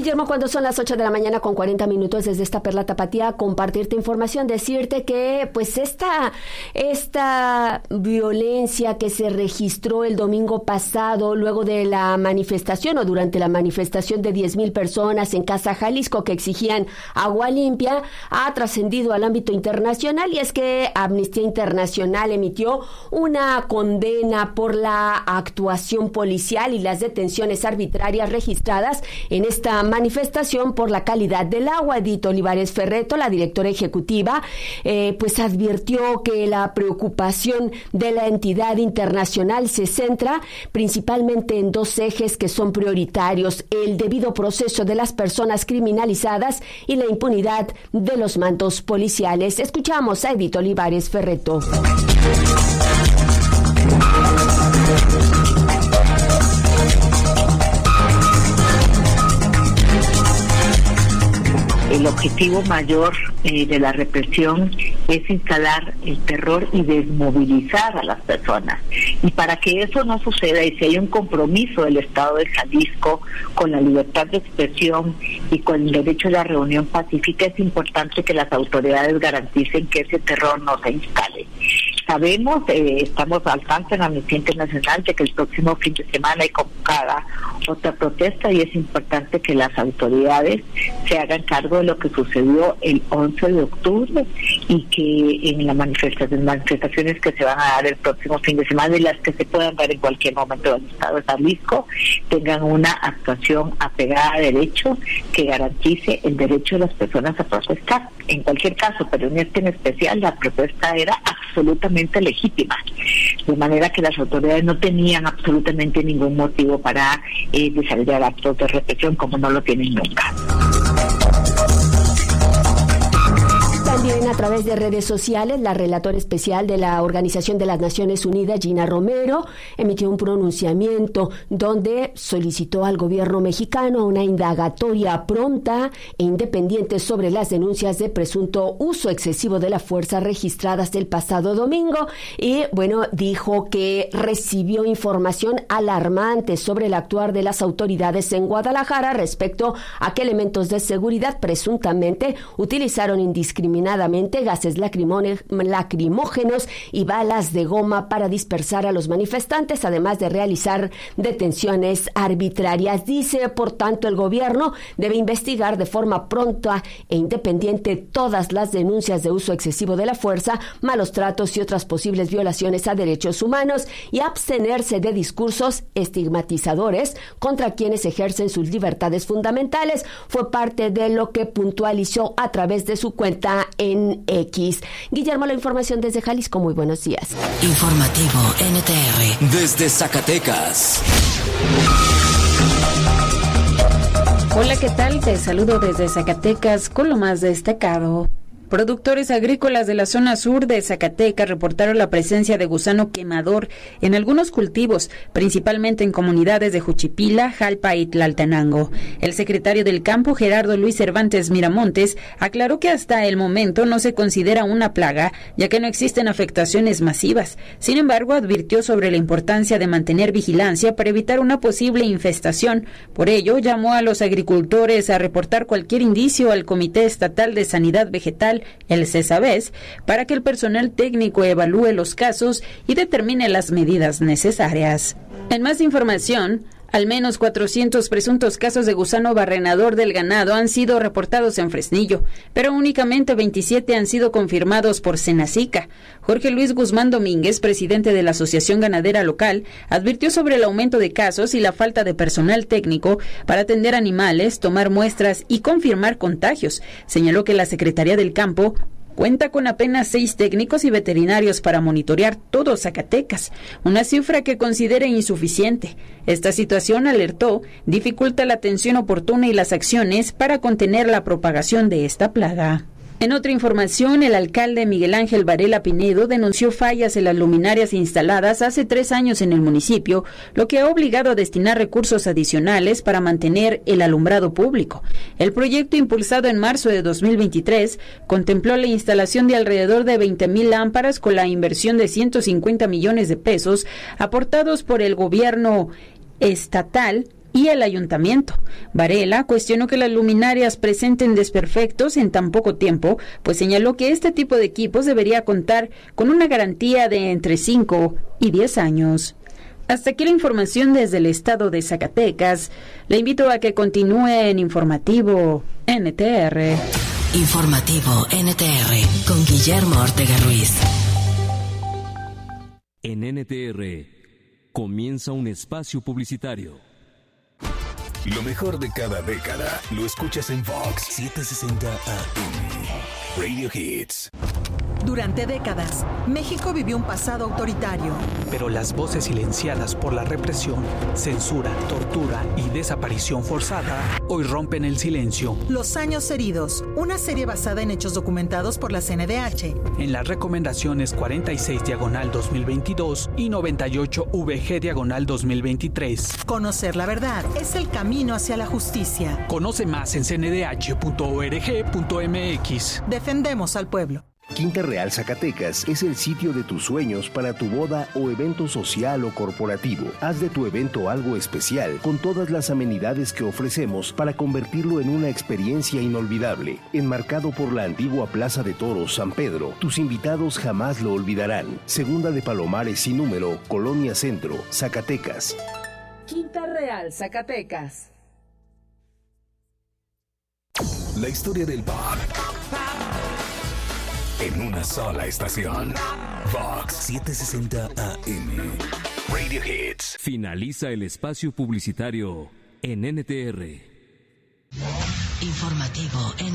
Guillermo, cuando son las 8 de la mañana con 40 minutos desde esta Perla Tapatía, compartirte información, decirte que pues esta violencia que se registró el domingo pasado luego de la manifestación o durante la manifestación de 10,000 personas en Casa Jalisco que exigían agua limpia ha trascendido al ámbito internacional, y es que Amnistía Internacional emitió una condena por la actuación policial y las detenciones arbitrarias registradas en esta manifestación por la calidad del agua. Edith Olivares Ferretto, la directora ejecutiva, pues advirtió que la preocupación de la entidad internacional se centra principalmente en dos ejes que son prioritarios: el debido proceso de las personas criminalizadas y la impunidad de los mandos policiales. Escuchamos a Edith Olivares Ferretto. El objetivo mayor de la represión es instalar el terror y desmovilizar a las personas. Y para que eso no suceda, y si hay un compromiso del Estado de Jalisco con la libertad de expresión y con el derecho a la reunión pacífica, es importante que las autoridades garanticen que ese terror no se instale. Sabemos, estamos al tanto en Amnistía Internacional de que el próximo fin de semana hay convocada otra protesta, y es importante que las autoridades se hagan cargo de lo que sucedió el 11 de octubre y que en las manifestaciones que se van a dar el próximo fin de semana y las que se puedan dar en cualquier momento del Estado de Jalisco tengan una actuación apegada a derecho que garantice el derecho de las personas a protestar. En cualquier caso, pero en este en especial, la protesta era absolutamente legítima, de manera que las autoridades no tenían absolutamente ningún motivo para desarrollar actos de represión, como no lo tienen nunca. También a través de redes sociales, la relatora especial de la Organización de las Naciones Unidas, Gina Romero, emitió un pronunciamiento donde solicitó al gobierno mexicano una indagatoria pronta e independiente sobre las denuncias de presunto uso excesivo de la fuerza registradas el pasado domingo. Y bueno, dijo que recibió información alarmante sobre el actuar de las autoridades en Guadalajara respecto a que elementos de seguridad presuntamente utilizaron indiscriminadamente gases lacrimógenos y balas de goma para dispersar a los manifestantes, además de realizar detenciones arbitrarias. Dice, por tanto, el gobierno debe investigar de forma pronta e independiente todas las denuncias de uso excesivo de la fuerza, malos tratos y otras posibles violaciones a derechos humanos, y abstenerse de discursos estigmatizadores contra quienes ejercen sus libertades fundamentales. Fue parte de lo que puntualizó a través de su cuenta en X. Guillermo, la información desde Jalisco. Muy buenos días. Informativo NTR desde Zacatecas. Hola, ¿qué tal? Te saludo desde Zacatecas con lo más destacado. Productores agrícolas de la zona sur de Zacatecas reportaron la presencia de gusano quemador en algunos cultivos, principalmente en comunidades de Juchipila, Jalpa y Tlaltenango. El secretario del Campo, Gerardo Luis Cervantes Miramontes, aclaró que hasta el momento no se considera una plaga, ya que no existen afectaciones masivas. Sin embargo, advirtió sobre la importancia de mantener vigilancia para evitar una posible infestación. Por ello, llamó a los agricultores a reportar cualquier indicio al Comité Estatal de Sanidad Vegetal, el CESAVES, para que el personal técnico evalúe los casos y determine las medidas necesarias. En más información, al menos 400 presuntos casos de gusano barrenador del ganado han sido reportados en Fresnillo, pero únicamente 27 han sido confirmados por Senacica. Jorge Luis Guzmán Domínguez, presidente de la Asociación Ganadera Local, advirtió sobre el aumento de casos y la falta de personal técnico para atender animales, tomar muestras y confirmar contagios. Señaló que la Secretaría del Campo cuenta con apenas 6 técnicos y veterinarios para monitorear todo Zacatecas, una cifra que considera insuficiente. Esta situación, alertó, dificulta la atención oportuna y las acciones para contener la propagación de esta plaga. En otra información, el alcalde Miguel Ángel Varela Pinedo denunció fallas en las luminarias instaladas hace 3 años en el municipio, lo que ha obligado a destinar recursos adicionales para mantener el alumbrado público. El proyecto, impulsado en marzo de 2023, contempló la instalación de alrededor de 20,000 lámparas con la inversión de 150 millones de pesos aportados por el gobierno estatal y el ayuntamiento. Varela cuestionó que las luminarias presenten desperfectos en tan poco tiempo, pues señaló que este tipo de equipos debería contar con una garantía de entre 5 y 10 años. Hasta aquí la información desde el estado de Zacatecas. Le invito a que continúe en Informativo NTR. Informativo NTR con Guillermo Ortega Ruiz. En NTR comienza un espacio publicitario. Lo mejor de cada década lo escuchas en Vox 760 AM. Radio Hits. Durante décadas, México vivió un pasado autoritario. Pero las voces silenciadas por la represión, censura, tortura y desaparición forzada hoy rompen el silencio. Los años heridos, una serie basada en hechos documentados por la CNDH. En las recomendaciones 46/2022 y 98VG/2023. Conocer la verdad es el camino hacia la justicia. Conoce más en cndh.org.mx. Defendemos al pueblo. Quinta Real Zacatecas es el sitio de tus sueños para tu boda o evento social o corporativo. Haz de tu evento algo especial con todas las amenidades que ofrecemos para convertirlo en una experiencia inolvidable. Enmarcado por la antigua Plaza de Toros San Pedro, tus invitados jamás lo olvidarán. Segunda de Palomares sin número, Colonia Centro, Zacatecas. Quinta Real Zacatecas. La historia del pop en una sola estación. Vox 760 AM. Radio Hits. Finaliza el espacio publicitario en NTR. Informativo